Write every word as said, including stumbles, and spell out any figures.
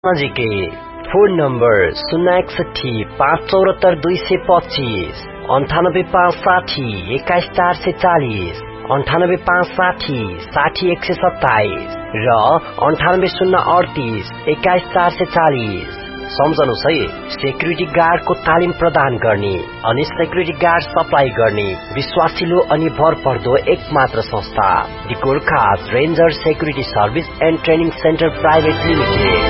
नजिकै। Phone number शून्य एकसठी पाँच चौरात्तर दुई सय पच्चीस अन्ठानब्बे पाँच साठी एक्काइस चार सय चालिस अन्ठानब्बे पाँच साठी साठी एक सय सत्ताइस र अन्ठानब्बे शून्य अडतिस एक्काइस चार सय चालिस। सम्झनुहोस् है, सेक्युरिटी गार्डको तालिम प्रदान गर्ने अनि सेक्युरिटी गार्ड सप्लाई गर्ने विश्वासिलो अनि भरपर्दो एक मात्र संस्था, दी Gorkhas ranger security service and training centre private limited.